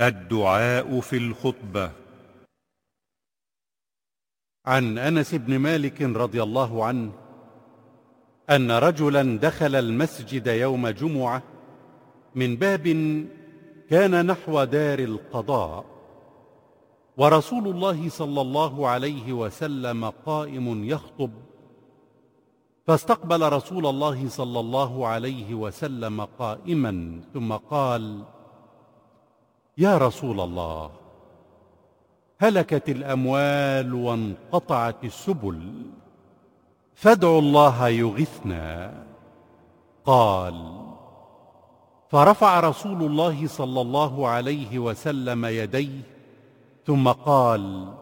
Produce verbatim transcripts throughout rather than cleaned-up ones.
الدعاء في الخطبة. عن أنس بن مالك رضي الله عنه أن رجلا دخل المسجد يوم جمعة من باب كان نحو دار القضاء، ورسول الله صلى الله عليه وسلم قائم يخطب، فاستقبل رسول الله صلى الله عليه وسلم قائما ثم قال: يا رسول الله، هلكت الأموال وانقطعت السبل، فادعوا الله يغثنا. قال: فرفع رسول الله صلى الله عليه وسلم يديه ثم قال: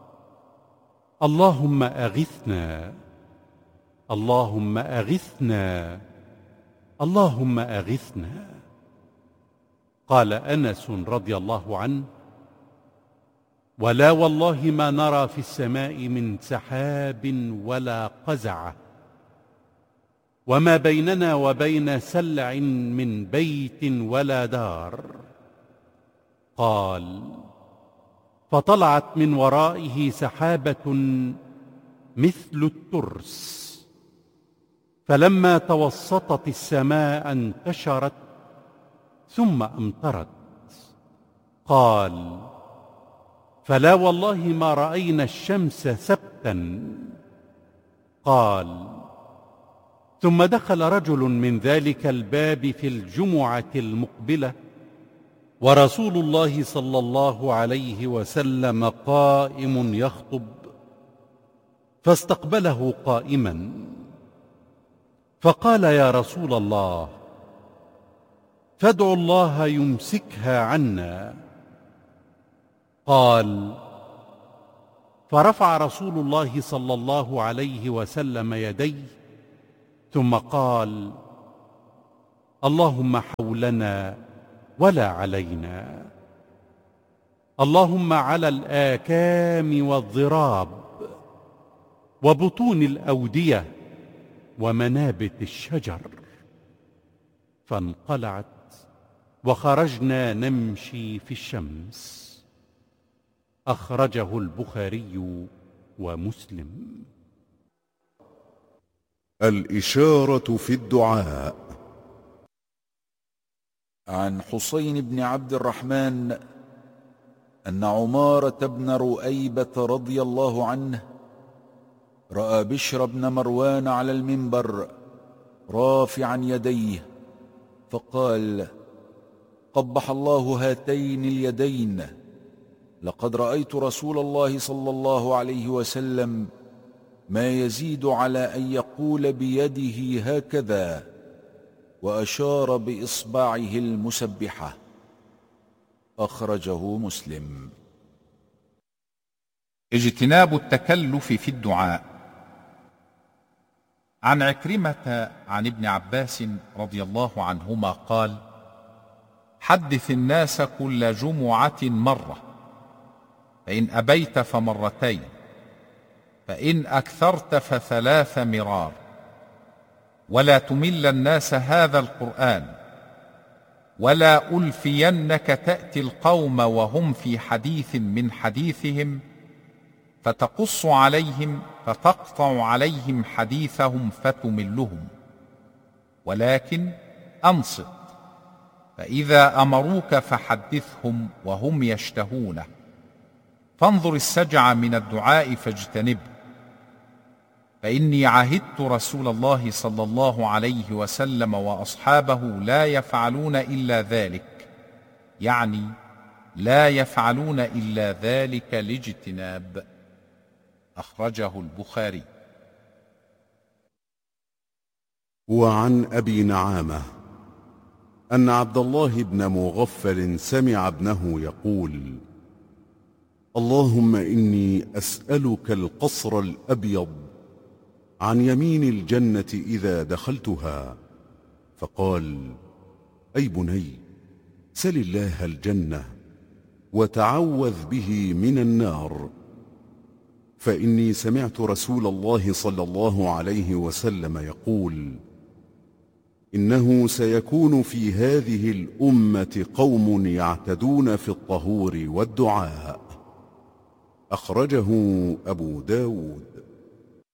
اللهم أغثنا، اللهم أغثنا، اللهم أغثنا. قال أنس رضي الله عنه: ولا والله ما نرى في السماء من سحاب ولا قزعة، وما بيننا وبين سلع من بيت ولا دار. قال: فطلعت من ورائه سحابة مثل الترس، فلما توسطت السماء انتشرت ثم أمطرت. قال: فلا والله ما رأينا الشمس سبتا. قال: ثم دخل رجل من ذلك الباب في الجمعة المقبلة، ورسول الله صلى الله عليه وسلم قائم يخطب، فاستقبله قائما، فقال: يا رسول الله، فادعوا الله يمسكها عنا. قال: فرفع رسول الله صلى الله عليه وسلم يديه ثم قال: اللهم حولنا ولا علينا، اللهم على الآكام والضراب وبطون الأودية ومنابت الشجر. فانقلعت وخرجنا نمشي في الشمس. أخرجه البخاري ومسلم. الإشارة في الدعاء. عن حسين بن عبد الرحمن أن عمارة بن رؤيبة رضي الله عنه رأى بشر بن مروان على المنبر رافعا يديه، فقال: قبح الله هاتين اليدين، لقد رأيت رسول الله صلى الله عليه وسلم ما يزيد على أن يقول بيده هكذا، وأشار بإصبعه المسبحة. أخرجه مسلم. اجتناب التكلف في الدعاء. عن عكرمة عن ابن عباس رضي الله عنهما قال: حدث الناس كل جمعة مرة، فإن أبيت فمرتين، فإن أكثرت فثلاث مرار، ولا تمل الناس هذا القرآن، ولا ألفينك تأتي القوم وهم في حديث من حديثهم، فتقص عليهم فتقطع عليهم حديثهم فتملهم، ولكن أنصت، فإذا أمروك فحدثهم وهم يشتهونه، فانظر السجع من الدعاء فاجتنبه، فإني عهدت رسول الله صلى الله عليه وسلم وأصحابه لا يفعلون إلا ذلك، يعني لا يفعلون إلا ذلك لاجتناب. أخرجه البخاري. وعن أبي نعامة أن عبد الله بن مغفل سمع ابنه يقول: اللهم إني أسألك القصر الأبيض عن يمين الجنة إذا دخلتها. فقال: أي بني، سل الله الجنة وتعوذ به من النار، فإني سمعت رسول الله صلى الله عليه وسلم يقول: إنه سيكون في هذه الأمة قوم يعتدون في الطهور والدعاء. أخرجه أبو داود.